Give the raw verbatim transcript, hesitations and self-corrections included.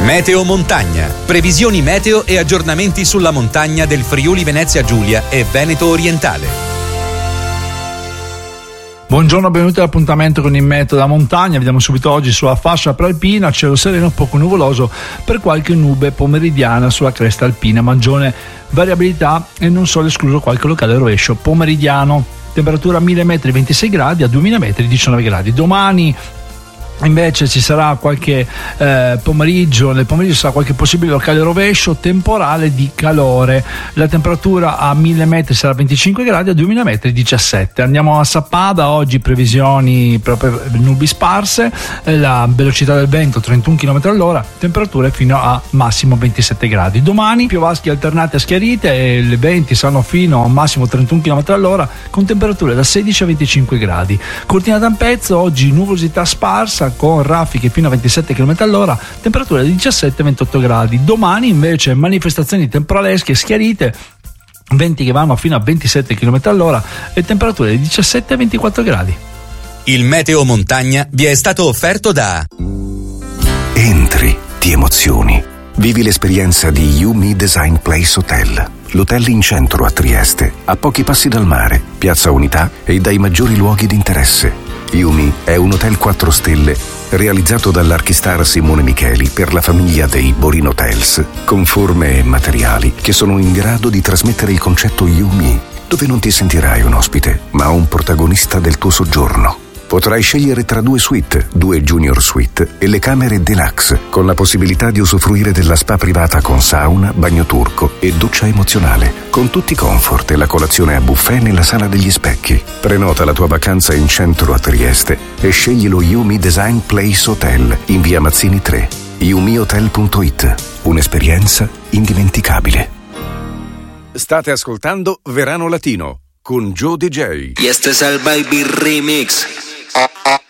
Meteo Montagna. Previsioni meteo e aggiornamenti sulla montagna del Friuli Venezia Giulia e Veneto Orientale. Buongiorno, benvenuti all'appuntamento con il meteo da montagna. Vediamo subito oggi sulla fascia prealpina, cielo sereno poco nuvoloso per qualche nube pomeridiana sulla cresta alpina, maggiore variabilità e non solo escluso qualche locale rovescio pomeridiano. Temperatura a mille metri ventisei gradi, a duemila metri diciannove gradi. Domani invece ci sarà qualche eh, pomeriggio, nel pomeriggio sarà qualche possibile locale rovescio temporale di calore. La temperatura a mille metri sarà venticinque gradi, a duemila metri diciassette. Andiamo a Sappada, oggi previsioni proprio nubi sparse, eh, la velocità del vento trentuno chilometri all'ora, temperature fino a massimo ventisette gradi. Domani piovaschi alternate a schiarite e le venti saranno fino a massimo trentuno chilometri all'ora con temperature da sedici a venticinque gradi. Cortina d'Ampezzo, oggi nuvolosità sparsa con raffiche fino a ventisette chilometri all'ora, temperature da diciassette a ventotto gradi. Domani invece manifestazioni temporalesche schiarite, venti che vanno fino a ventisette chilometri all'ora e temperature da diciassette a ventiquattro gradi. Il Meteo Montagna vi è stato offerto da Entri, ti emozioni. Vivi l'esperienza di Yumi Design Place Hotel, l'hotel in centro a Trieste, a pochi passi dal mare, Piazza Unità e dai maggiori luoghi di interesse. Yumi è un hotel quattro stelle realizzato dall'archistar Simone Micheli per la famiglia dei Borin Hotels, con forme e materiali che sono in grado di trasmettere il concetto Yumi, dove non ti sentirai un ospite, ma un protagonista del tuo soggiorno. Potrai scegliere tra due suite, due junior suite e le camere deluxe, con la possibilità di usufruire della spa privata con sauna, bagno turco e doccia emozionale, con tutti i comfort e la colazione a buffet nella sala degli specchi. Prenota la tua vacanza in centro a Trieste e scegli lo Yumi Design Place Hotel in via Mazzini tre. yumi hotel punto it, un'esperienza indimenticabile. State ascoltando Verano Latino con Joe D J. Y este es el Baby Remix. Ah, ah.